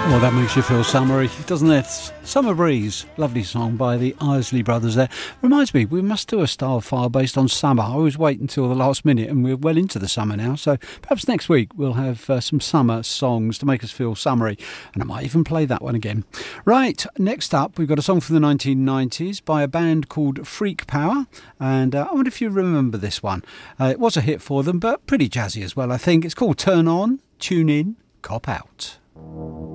Well, that makes you feel summery, doesn't it? Summer Breeze, lovely song by the Isley Brothers there. Reminds me, we must do a style file based on summer. I always wait until the last minute, and we're well into the summer now, so perhaps next week we'll have some summer songs to make us feel summery, and I might even play that one again. Right, next up we've got a song from the 1990s by a band called Freak Power, and I wonder if you remember this one. It was a hit for them, but pretty jazzy as well, I think. It's called Turn On, Tune In, Cop Out.